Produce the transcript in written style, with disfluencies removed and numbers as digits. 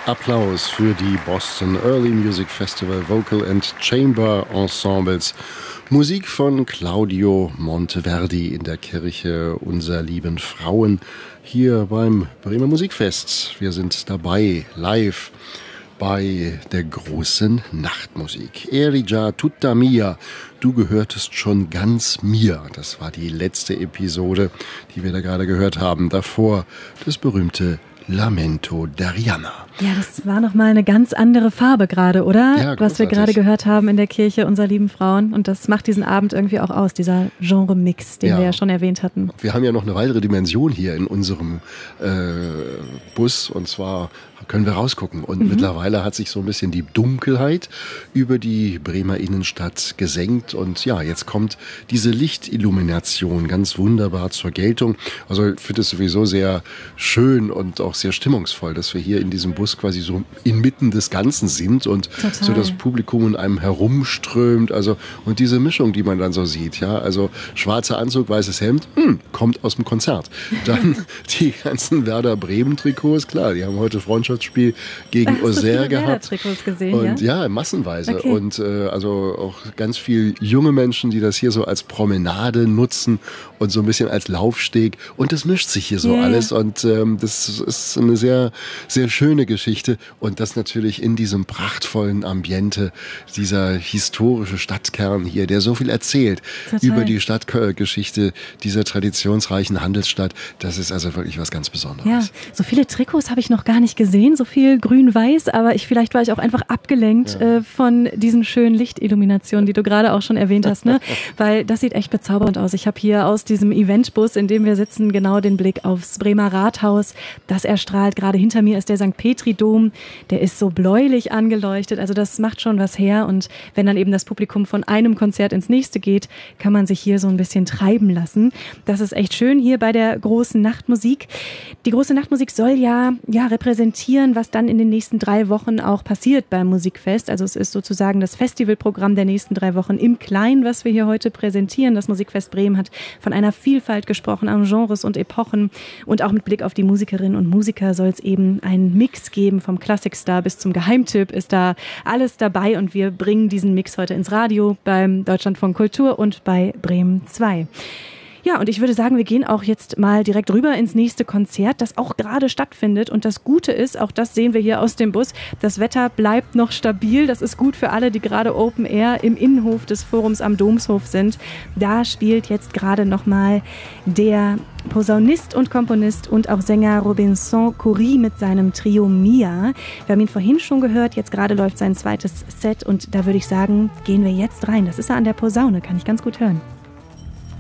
Applaus für die Boston Early Music Festival Vocal and Chamber Ensembles. Musik von Claudio Monteverdi in der Kirche Unser Lieben Frauen hier beim Bremer Musikfest. Wir sind dabei live bei der großen Nachtmusik. Eri già tutta mia, du gehörtest schon ganz mir. Das war die letzte Episode, die wir da gerade gehört haben. Davor das berühmte Lamento d'Arianna. Ja, das war nochmal eine ganz andere Farbe gerade, oder? Ja, was wir gerade gehört haben in der Kirche Unser Lieben Frauen. Und das macht diesen Abend irgendwie auch aus, dieser Genre-Mix, den wir ja schon erwähnt hatten. Wir haben ja noch eine weitere Dimension hier in unserem Bus. Und zwar können wir rausgucken. Und mittlerweile hat sich so ein bisschen die Dunkelheit über die Bremer Innenstadt gesenkt. Und ja, jetzt kommt diese Lichtillumination ganz wunderbar zur Geltung. Also ich finde es sowieso sehr schön und auch sehr stimmungsvoll, dass wir hier in diesem Bus quasi so inmitten des Ganzen sind und so das Publikum in einem herumströmt. Also und diese Mischung, die man dann so sieht, ja, also schwarzer Anzug, weißes Hemd, kommt aus dem Konzert. Dann die ganzen Werder Bremen Trikots, klar, die haben heute Freundschaftsspiel gegen Auxerre gehabt. Trikots gesehen, und ja, massenweise. Okay. Und also auch ganz viel junge Menschen, die das hier so als Promenade nutzen und so ein bisschen als Laufsteg. Und das mischt sich hier so alles. Und das ist eine sehr, sehr schöne Geschichte. Und das natürlich in diesem prachtvollen Ambiente, dieser historische Stadtkern hier, der so viel erzählt über die Stadtgeschichte dieser traditionsreichen Handelsstadt. Das ist also wirklich was ganz Besonderes. Ja, so viele Trikots habe ich noch gar nicht gesehen, so viel grün-weiß, aber vielleicht war ich auch einfach abgelenkt von diesen schönen Lichtilluminationen, die du gerade auch schon erwähnt hast, ne? Weil das sieht echt bezaubernd aus. Ich habe hier aus diesem Eventbus, in dem wir sitzen, genau den Blick aufs Bremer Rathaus. Das erstrahlt. Gerade hinter mir ist der St. Petri-Dom. Der ist so bläulich angeleuchtet. Also das macht schon was her. Und wenn dann eben das Publikum von einem Konzert ins nächste geht, kann man sich hier so ein bisschen treiben lassen. Das ist echt schön hier bei der großen Nachtmusik. Die große Nachtmusik soll ja repräsentieren, was dann in den nächsten 3 Wochen auch passiert beim Musikfest. Also es ist sozusagen das Festivalprogramm der nächsten 3 Wochen im Kleinen, was wir hier heute präsentieren. Das Musikfest Bremen hat von einer Vielfalt gesprochen an Genres und Epochen. Und auch mit Blick auf die Musikerinnen und Musiker soll es eben einen Mix geben. Vom Klassikstar bis zum Geheimtipp ist da alles dabei. Und wir bringen diesen Mix heute ins Radio beim Deutschlandfunk Kultur und bei Bremen 2. Ja, und ich würde sagen, wir gehen auch jetzt mal direkt rüber ins nächste Konzert, das auch gerade stattfindet. Und das Gute ist, auch das sehen wir hier aus dem Bus, das Wetter bleibt noch stabil. Das ist gut für alle, die gerade Open Air im Innenhof des Forums am Domshof sind. Da spielt jetzt gerade nochmal der Posaunist und Komponist und auch Sänger Robinson Coury mit seinem Trio Mia. Wir haben ihn vorhin schon gehört, jetzt gerade läuft sein zweites Set und da würde ich sagen, gehen wir jetzt rein. Das ist er an der Posaune, kann ich ganz gut hören.